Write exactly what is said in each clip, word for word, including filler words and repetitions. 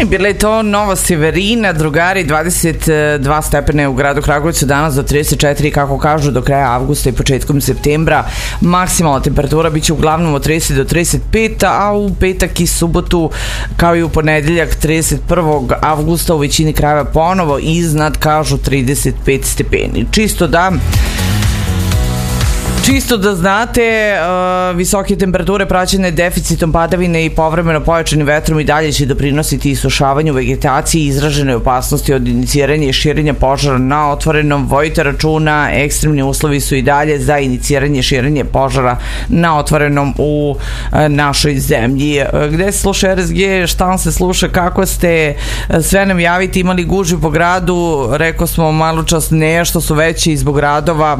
bila je to Nova Severina, drugari, dvadeset dva stepene u gradu Kragujevcu, danas do trideset četiri, kako kažu, do kraja avgusta i početkom septembra. Maksimalna temperatura biće uglavnom od trideset do trideset pet, a u petak i subotu, kao i u ponedeljak trideset prvog avgusta, u većini krajeva ponovo iznad, kažu, trideset pet stepeni. Čisto da... Čisto da znate, uh, visoke temperature praćene deficitom padavine i povremeno pojačanim vetrom i dalje će doprinositi isušavanju vegetacije i izraženoj opasnosti od iniciranja i širenja požara na otvorenom. Vodite računa, ekstremni uslovi su i dalje za iniciranje i širenje požara na otvorenom u uh, našoj zemlji. Uh, gde se sluša R S G, šta vam se sluša, kako ste, uh, sve nam javiti, imali gužvi po gradu, rekao smo malo čas nešto su veći zbog radova.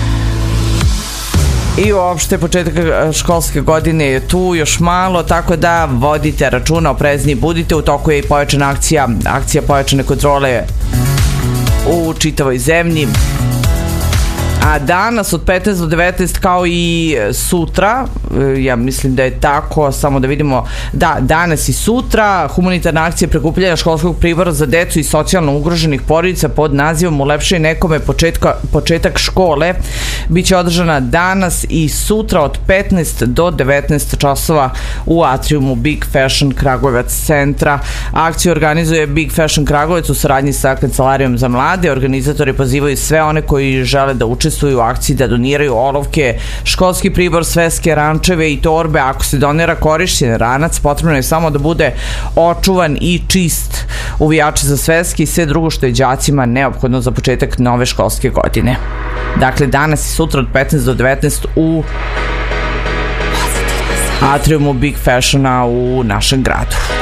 I uopšte početak školske godine je tu još malo, tako da vodite računa, oprezni budite. U toku je i pojačana akcija, akcija pojačane kontrole u čitavoj zemlji. A danas od petnaest do devetnaest, kao i sutra, ja mislim da je tako, samo da vidimo, da, danas i sutra, humanitarna akcija prikupljanja školskog pribora za decu i socijalno ugroženih porodica pod nazivom Ulepšaj nekome početka, početak škole biće održana danas i sutra od petnaest do devetnaest časova u atriumu Big Fashion Kragujevac centra. Akciju organizuje Big Fashion Kragujevac u saradnji sa Kancelarijom za mlade. Organizatori pozivaju sve one koji žele da učestvuju u akciji da doniraju olovke, školski pribor, sveske, rančeve i torbe. Ako se donira korišćen ranac, potrebno je samo da bude očuvan i čist. Uvijači za sveske i sve drugo što je đacima neophodno za početak nove školske godine. Dakle, danas i sutra od petnaest do devetnaest u atriumu Big Fashiona u našem gradu.